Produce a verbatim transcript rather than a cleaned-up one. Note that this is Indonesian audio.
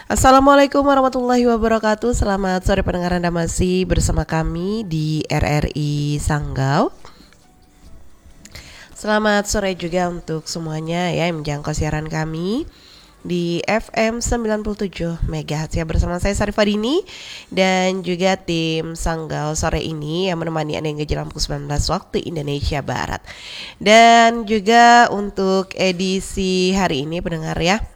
Assalamualaikum warahmatullahi wabarakatuh. Selamat sore pendengar, Anda masih bersama kami di R R I Sanggau. Selamat sore juga untuk semuanya ya yang menjangkau siaran kami di F M sembilan puluh tujuh megahertz ya, bersama saya Sarifah Dini dan juga tim Sanggau sore ini yang menemani Anda hingga jam pukul sembilan belas waktu Indonesia Barat. Dan juga untuk edisi hari ini pendengar ya,